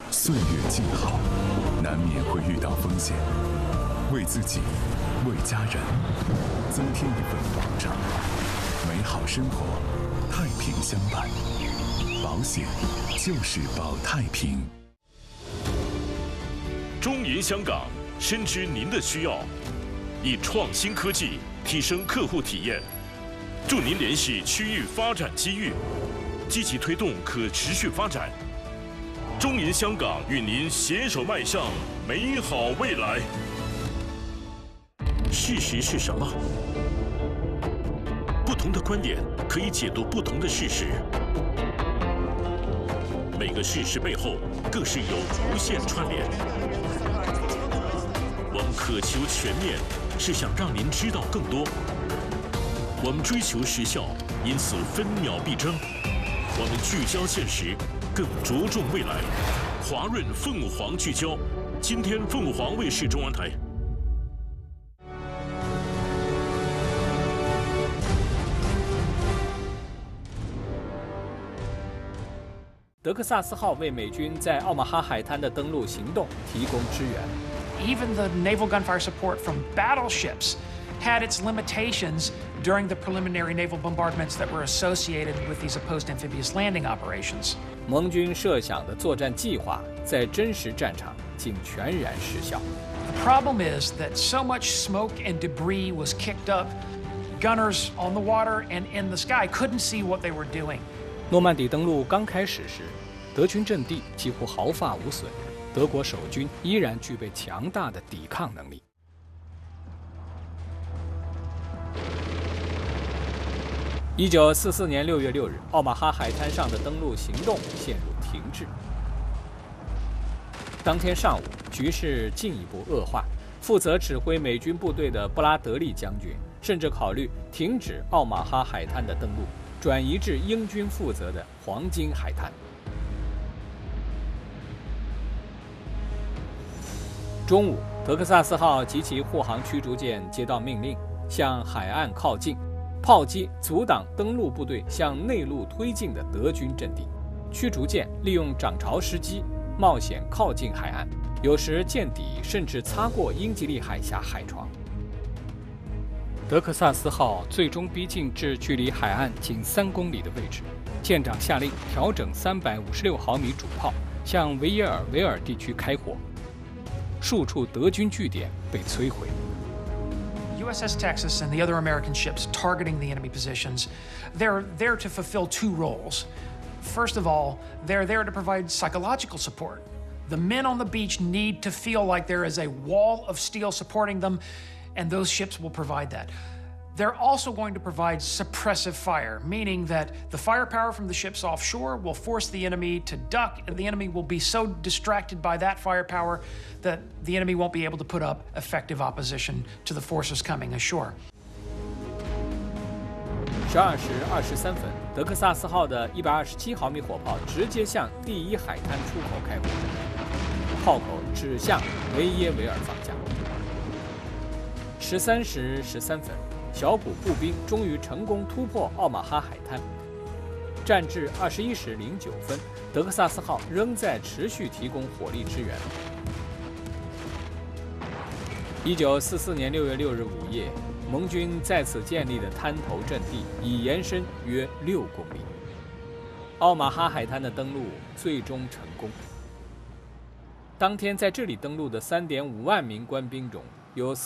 岁月静好，难免会遇到风险。为自己，为家人，增添一份保障。美好生活，太平相伴。保险就是保太平。 中银香港深知您的需要，以创新科技提升客户体验，助您联系区域发展机遇，积极推动可持续发展。中银香港与您携手迈向美好未来。事实是什么？不同的观点可以解读不同的事实，每个事实背后更是有无限串联。我们渴求全面，是想让您知道更多。我们追求时效，因此分秒必争。我们聚焦现实，更着重未来。华润凤凰聚焦，今天凤凰卫视中央台。 德克萨斯号为美军在奥马哈海滩的登陆行动提供支援。 Even the naval gunfire support from battleships had its limitations during the preliminary naval bombardments that were associated with these opposed amphibious landing operations. 盟军设想的作战计划在真实战场竟全然失效。 The problem is that so much smoke and debris was kicked up, gunners on the water and in the sky couldn't see what they were doing. 诺曼底登陆刚开始时，德军阵地几乎毫发无损，德国守军依然具备强大的抵抗能力。1944年6月6日，奥马哈海滩上的登陆行动陷入停滞。当天上午，局势进一步恶化。负责指挥美军部队的布拉德利将军甚至考虑停止奥马哈海滩的登陆，转移至英军负责的黄金海滩。中午，德克萨斯号及其护航驱逐舰接到命令，向海岸靠近，炮击阻挡登陆部队向内陆推进的德军阵地。驱逐舰利用涨潮时机冒险靠近海岸，有时舰底甚至擦过英吉利海峡海床。德克萨斯号最终逼近至距离海岸仅3公里的位置，舰长下令调整356毫米主炮，向维耶尔维尔地区开火，数处德军据点被摧毁。 USS Texas and the other American ships targeting the enemy positions, they're there to fulfill two roles. First of all, they're there to provide psychological support. The men on the beach need to feel like there is a wall of steel supporting them, and those ships will provide that. They're also going to provide suppressive fire, meaning that the firepower from the ships offshore will force the enemy to duck, and the enemy will be so distracted by that firepower that the enemy won't be able to put up effective opposition to the forces coming ashore. 12时23分，德克萨斯号的127毫米火炮直接向第一海滩出口开火，炮口指向维耶维尔方向。13时13分，小股步兵终于成功突破奥马哈海滩。战至21时09分，德克萨斯号仍在持续提供火力支援。1944年6月6日午夜，盟军在此建立的滩头阵地已延伸约6公里。奥马哈海滩的登陆最终成功。当天在这里登陆的3.5万名官兵中，有